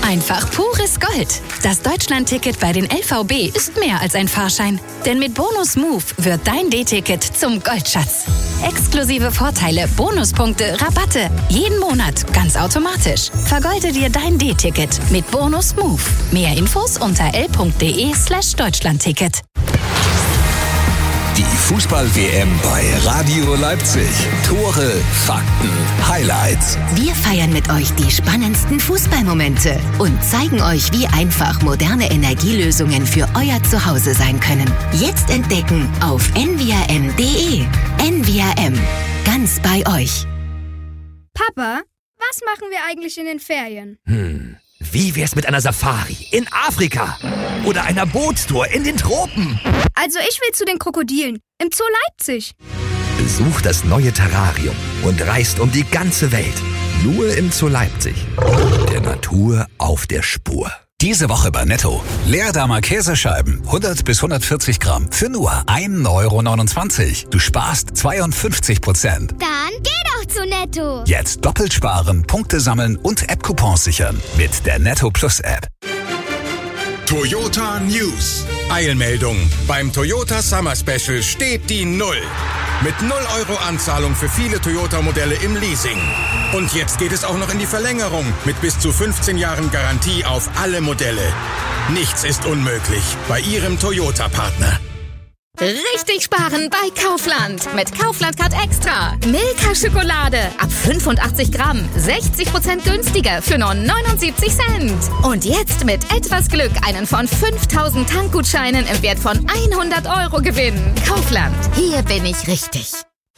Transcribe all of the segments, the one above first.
Einfach pures Gold. Das Deutschland-Ticket bei den LVB ist mehr als ein Fahrschein. Denn mit Bonus Move wird dein D-Ticket zum Goldschatz. Exklusive Vorteile, Bonuspunkte, Rabatte. Jeden Monat ganz automatisch. Vergolde dir dein D-Ticket mit Bonus Move. Mehr Infos unter l.de/Deutschlandticket. Die Fußball-WM bei Radio Leipzig. Tore, Fakten, Highlights. Wir feiern mit euch die spannendsten Fußballmomente und zeigen euch, wie einfach moderne Energielösungen für euer Zuhause sein können. Jetzt entdecken auf nvrm.de. NVRM. Ganz bei euch. Papa, was machen wir eigentlich in den Ferien? Wie wär's mit einer Safari in Afrika? Oder einer Bootstour in den Tropen? Also ich will zu den Krokodilen im Zoo Leipzig. Besucht das neue Terrarium und reist um die ganze Welt. Nur im Zoo Leipzig. Der Natur auf der Spur. Diese Woche bei Netto. Leerdammer Käsescheiben, 100 bis 140 Gramm, für nur 1,29 €. Du sparst 52%. Dann geh doch zu Netto. Jetzt doppelt sparen, Punkte sammeln und App-Coupons sichern. Mit der Netto Plus App. Toyota News. Eilmeldung. Beim Toyota Summer Special steht die 0. Mit 0 € Anzahlung für viele Toyota-Modelle im Leasing. Und jetzt geht es auch noch in die Verlängerung mit bis zu 15 Jahren Garantie auf alle Modelle. Nichts ist unmöglich bei Ihrem Toyota-Partner. Richtig sparen bei Kaufland. Mit Kaufland Card Extra. Milka Schokolade ab 85 Gramm. 60% günstiger für nur 79 Cent. Und jetzt mit etwas Glück einen von 5000 Tankgutscheinen im Wert von 100 € gewinnen. Kaufland. Hier bin ich richtig.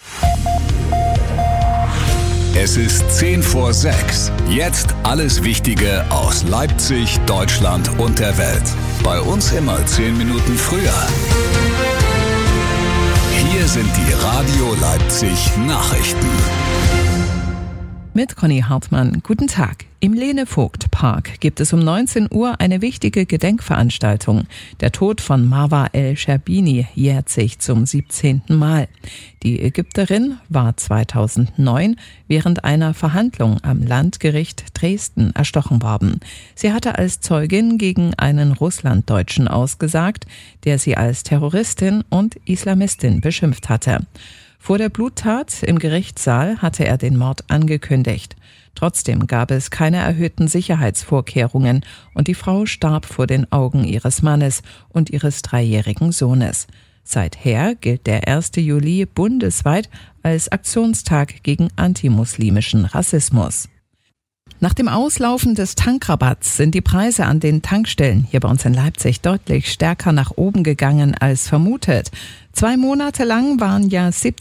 Es ist 10 vor 6. Jetzt alles Wichtige aus Leipzig, Deutschland und der Welt. Bei uns immer 10 Minuten früher. Hier sind die Radio Leipzig Nachrichten. Mit Conny Hartmann. Guten Tag. Im Lene-Vogt-Park gibt es um 19 Uhr eine wichtige Gedenkveranstaltung. Der Tod von Marwa el-Sherbini jährt sich zum 17. Mal. Die Ägypterin war 2009 während einer Verhandlung am Landgericht Dresden erstochen worden. Sie hatte als Zeugin gegen einen Russlanddeutschen ausgesagt, der sie als Terroristin und Islamistin beschimpft hatte. Vor der Bluttat im Gerichtssaal hatte er den Mord angekündigt. Trotzdem gab es keine erhöhten Sicherheitsvorkehrungen und die Frau starb vor den Augen ihres Mannes und ihres 3-jährigen Sohnes. Seither gilt der 1. Juli bundesweit als Aktionstag gegen antimuslimischen Rassismus. Nach dem Auslaufen des Tankrabatts sind die Preise an den Tankstellen hier bei uns in Leipzig deutlich stärker nach oben gegangen als vermutet. 2 Monate lang waren ja